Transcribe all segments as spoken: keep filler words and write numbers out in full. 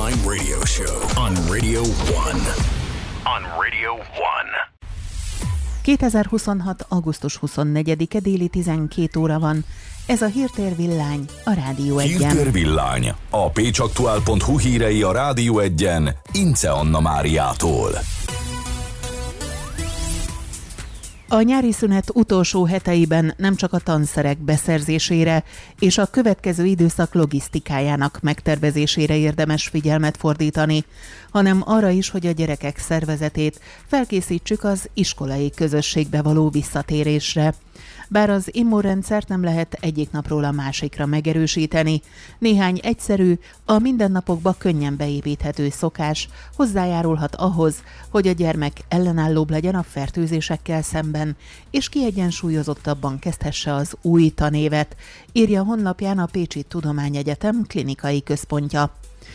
Time radio show on Radio One. On Radio One. kétezer-huszonhat. augusztus huszonnegyedike déli tizenkét óra van. Ez a Hírtér Villány a Rádió Egyen. Hírtér Villány, a pécsaktuál pont hu hírei a Rádió Egyen, Ince Anna Máriától. A nyári szünet utolsó heteiben nem csak a tanszerek beszerzésére és a következő időszak logisztikájának megtervezésére érdemes figyelmet fordítani, hanem arra is, hogy a gyerekek szervezetét felkészítsük az iskolai közösségbe való visszatérésre. Bár az immunrendszert nem lehet egyik napról a másikra megerősíteni, néhány egyszerű, a mindennapokba könnyen beépíthető szokás hozzájárulhat ahhoz, hogy a gyermek ellenállóbb legyen a fertőzésekkel szemben, és kiegyensúlyozottabban kezdhesse az új tanévet, írja honlapján a Pécsi Tudományegyetem klinikai központja.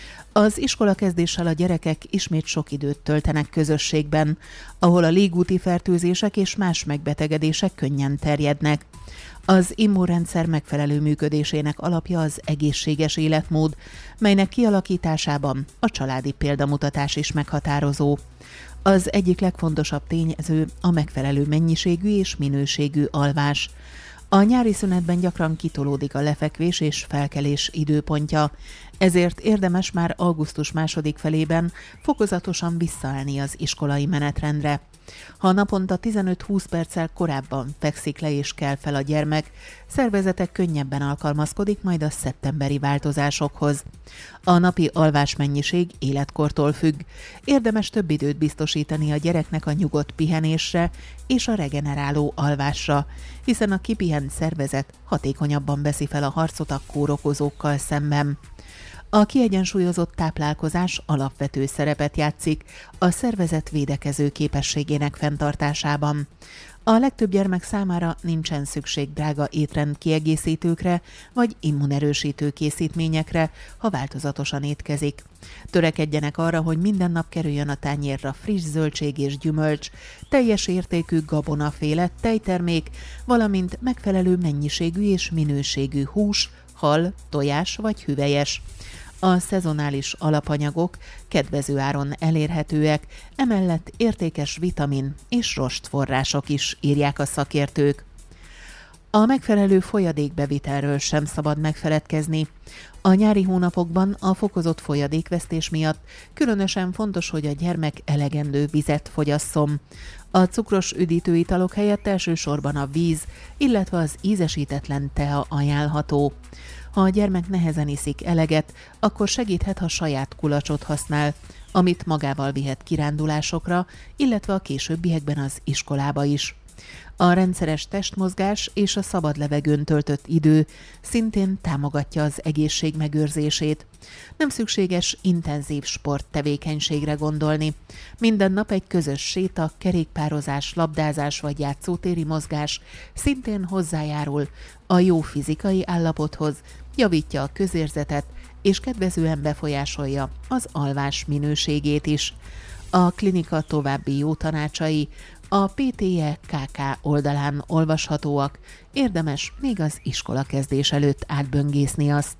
Az iskolakezdéssel a gyerekek ismét sok időt töltenek közösségben, ahol a légúti fertőzések és más megbetegedések könnyen terjednek. Az immunrendszer megfelelő működésének alapja az egészséges életmód, melynek kialakításában a családi példamutatás is meghatározó. Az egyik legfontosabb tényező a megfelelő mennyiségű és minőségű alvás. A nyári szünetben gyakran kitolódik a lefekvés és felkelés időpontja, ezért érdemes már augusztus második felében fokozatosan visszaállni az iskolai menetrendre. Ha naponta tizenöt-húsz perccel korábban fekszik le és kell fel a gyermek, szervezete könnyebben alkalmazkodik majd a szeptemberi változásokhoz. A napi alvásmennyiség életkortól függ. Érdemes több időt biztosítani a gyereknek a nyugodt pihenésre és a regeneráló alvásra, hiszen a kipihent szervezet hatékonyabban veszi fel a harcot a kórokozókkal szemben. A kiegyensúlyozott táplálkozás alapvető szerepet játszik a szervezet védekező képességének fenntartásában. A legtöbb gyermek számára nincsen szükség drága étrend kiegészítőkre vagy immunerősítő készítményekre, ha változatosan étkezik. Törekedjenek arra, hogy minden nap kerüljön a tányérra friss zöldség és gyümölcs, teljes értékű gabonaféle tejtermék, valamint megfelelő mennyiségű és minőségű hús, hal, tojás vagy hüvelyes. A szezonális alapanyagok kedvező áron elérhetőek, emellett értékes vitamin és rostforrások is, írják a szakértők. A megfelelő folyadékbevitelről sem szabad megfeledkezni. A nyári hónapokban a fokozott folyadékvesztés miatt különösen fontos, hogy a gyermek elegendő vizet fogyasszon. A cukros üdítőitalok helyett elsősorban a víz, illetve az ízesítetlen tea ajánlható. Ha a gyermek nehezen iszik eleget, akkor segíthet, ha saját kulacsot használ, amit magával vihet kirándulásokra, illetve a későbbiekben az iskolába is. A rendszeres testmozgás és a szabad levegőn töltött idő szintén támogatja az egészség megőrzését. Nem szükséges intenzív sporttevékenységre gondolni. Minden nap egy közös séta, kerékpározás, labdázás vagy játszótéri mozgás szintén hozzájárul a jó fizikai állapothoz, javítja a közérzetet és kedvezően befolyásolja az alvás minőségét is. A klinika további jó tanácsai a pé té e ká ká oldalán olvashatóak, érdemes még az iskola kezdés előtt átböngészni azt.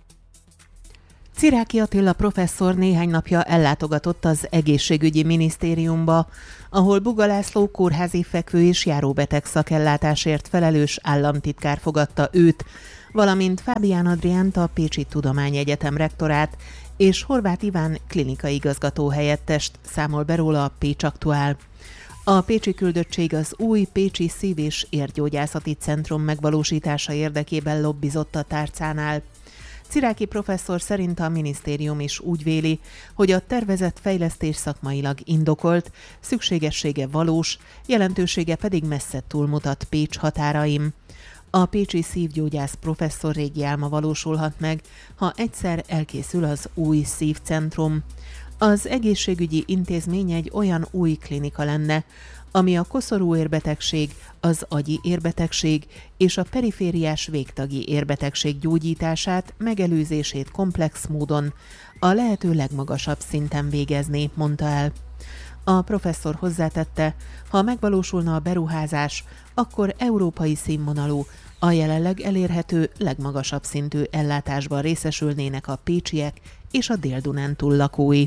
Ciráki Attila professzor néhány napja ellátogatott az egészségügyi minisztériumba, ahol Buga László kórházi fekvő- és járóbeteg szakellátásért felelős államtitkár fogadta őt, valamint Fábián Adriánt, a Pécsi Tudományegyetem rektorát, és Horváth Iván klinikai igazgató helyettest, számol be róla a Pécsaktuál. A pécsi küldöttség az új Pécsi Szív- és Érgyógyászati Centrum megvalósítása érdekében lobbizott a tárcánál. Ciráki professzor szerint a minisztérium is úgy véli, hogy a tervezett fejlesztés szakmailag indokolt, szükségessége valós, jelentősége pedig messze túlmutat Pécs határaim. A pécsi szívgyógyász professzor régi álma valósulhat meg, ha egyszer elkészül az új szívcentrum. Az egészségügyi intézmény egy olyan új klinika lenne, ami a koszorú érbetegség, az agyi érbetegség és a perifériás végtagi érbetegség gyógyítását, megelőzését komplex módon a lehető legmagasabb szinten végezni, mondta el. A professzor hozzátette, ha megvalósulna a beruházás, akkor európai színvonalú, A jelenleg elérhető legmagasabb szintű ellátásban részesülnének a pécsiek és a Dél-Dunántúl lakói.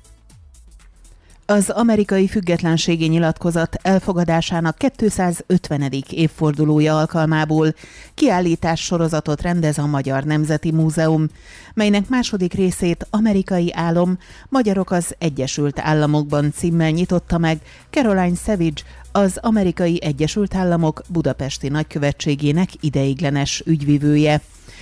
Az amerikai függetlenségi nyilatkozat elfogadásának kétszázötvenedik évfordulója alkalmából kiállítás sorozatot rendez a Magyar Nemzeti Múzeum, melynek második részét Amerikai álom, Magyarok az Egyesült Államokban címmel nyitotta meg Caroline Savage, az Amerikai Egyesült Államok budapesti nagykövetségének ideiglenes ügyvivője.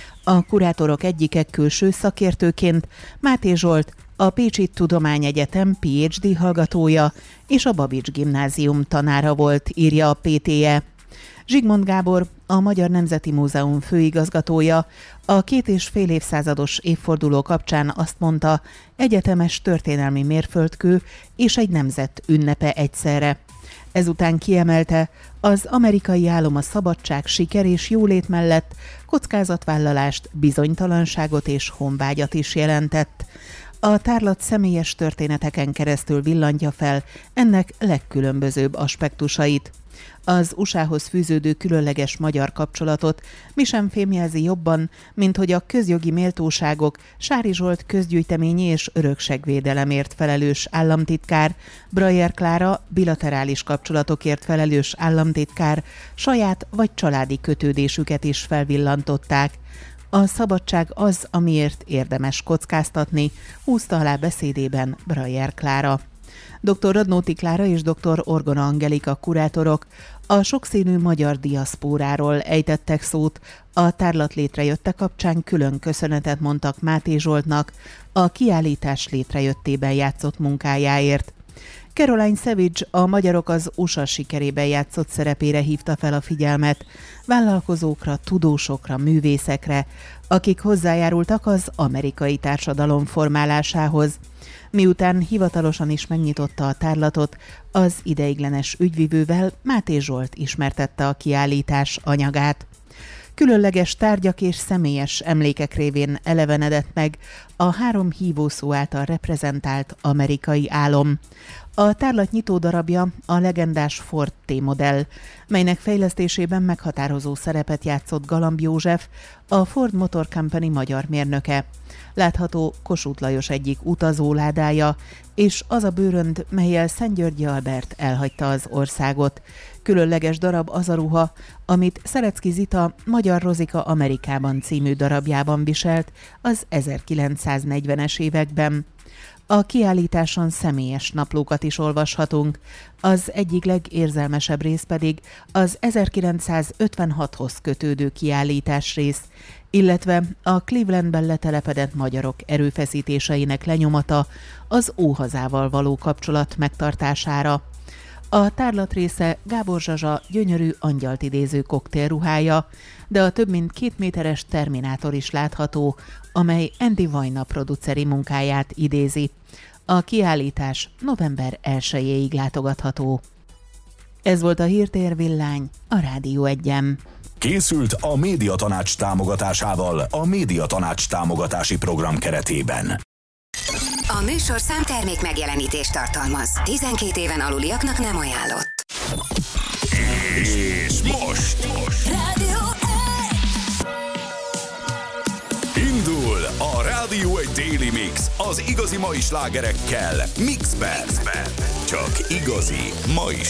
A kurátorok egyike külső szakértőként Máté Zsolt, a Pécsi Tudományegyetem pé há dé hallgatója és a Babics Gimnázium tanára volt, írja a pé té e. Zsigmond Gábor, a Magyar Nemzeti Múzeum főigazgatója, a két és fél évszázados évforduló kapcsán azt mondta, egyetemes történelmi mérföldkő és egy nemzet ünnepe egyszerre. Ezután kiemelte, az amerikai álom a szabadság, siker és jólét mellett kockázatvállalást, bizonytalanságot és honvágyat is jelentett. A tárlat személyes történeteken keresztül villantja fel ennek legkülönbözőbb aspektusait. Az u es á-hoz fűződő különleges magyar kapcsolatot mi sem fémjelzi jobban, mint hogy a közjogi méltóságok Sári Zsolt közgyűjteményi és örökségvédelemért felelős államtitkár, Brajer Klára bilaterális kapcsolatokért felelős államtitkár saját vagy családi kötődésüket is felvillantották. A szabadság az, amiért érdemes kockáztatni, húzta alá beszédében Brajer Klára. doktor Radnóti Klára és doktor Orgona Angelika kurátorok a sokszínű magyar diaszpóráról ejtettek szót, a tárlat létrejötte kapcsán külön köszönetet mondtak Máté Zsoltnak a kiállítás létrejöttében játszott munkájáért. Caroline Savage a Magyarok az u es á sikerében játszott szerepére hívta fel a figyelmet, vállalkozókra, tudósokra, művészekre, akik hozzájárultak az amerikai társadalom formálásához. Miután hivatalosan is megnyitotta a tárlatot, az ideiglenes ügyvivővel Máté Zsolt ismertette a kiállítás anyagát. Különleges tárgyak és személyes emlékek révén elevenedett meg a három hívószó által reprezentált amerikai álom. A tárlat nyitó darabja a legendás Ford T-modell, melynek fejlesztésében meghatározó szerepet játszott Galamb József, a Ford Motor Company magyar mérnöke. Látható Kossuth Lajos egyik utazóládája, és az a bőrönd, mellyel Szentgyörgyi Albert elhagyta az országot. Különleges darab az a ruha, amit Szerecki Zita Magyar Rozika Amerikában című darabjában viselt az ezerkilencszáznegyvenes években. A kiállításon személyes naplókat is olvashatunk, az egyik legérzelmesebb rész pedig az ezerkilencszázötvenhathoz kötődő kiállítás rész, illetve a Clevelandben letelepedett magyarok erőfeszítéseinek lenyomata az óhazával való kapcsolat megtartására. A tárlat része Gábor Zsazsa gyönyörű angyalt idéző koktélruhája, de a több mint két méteres Terminátor is látható, amely Andy Vajna produceri munkáját idézi. A kiállítás november elsejéig látogatható. Ez volt a Hírtér Villány a Rádió Egyen. Készült a Médiatanács támogatásával a Médiatanács támogatási program keretében. A műsorszám termék megjelenítést tartalmaz. tizenkét éven aluliaknak nem ajánlott. És most, most. Rádió Indul a Rádió egy Daily Mix az igazi mai slágerekkel Mixben. Csak igazi mai